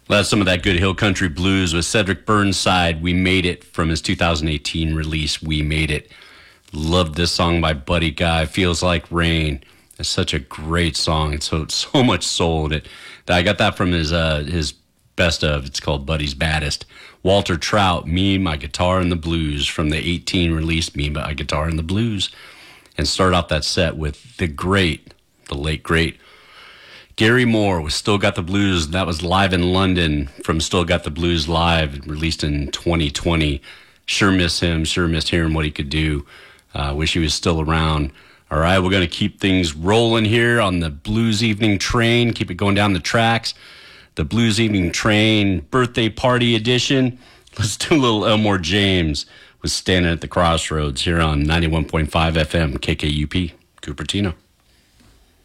Well, that's some of that good hill country blues with Cedric Burnside. We Made It from his 2018 release, We Made It. Loved this song by Buddy Guy, Feels Like Rain. It's such a great song. It's so much soul in it. I got that from his best of. It's called Buddy's Baddest. Walter Trout, Me, My Guitar, and the Blues from the 18 release, Me, My Guitar, and the Blues. And start off that set with the late great Gary Moore with Still Got the Blues. That was live in London from Still Got the Blues Live, released in 2020. Sure miss him. Sure missed hearing what he could do. Wish he was still around. All right, we're going to keep things rolling here on the Blues Evening Train. Keep it going down the tracks. The Blues Evening Train birthday party edition. Let's do a little Elmore James with Standing at the Crossroads here on 91.5 FM KKUP, Cupertino.